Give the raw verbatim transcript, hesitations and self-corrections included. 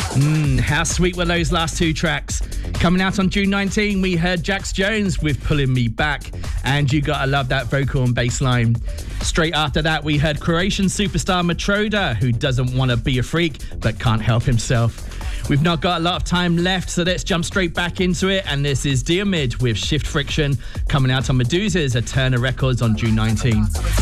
Mm, how sweet were those last two tracks? Coming out on June nineteenth, we heard Jax Jones with Pulling Me Back, and you gotta love that vocal and bass line. Straight after that, we heard Croatian superstar Matroda, who doesn't want to be a freak, but can't help himself. We've not got a lot of time left, so let's jump straight back into it, and this is Diomid with Shift Friction, coming out on Medusa's Eterna Records on June nineteenth.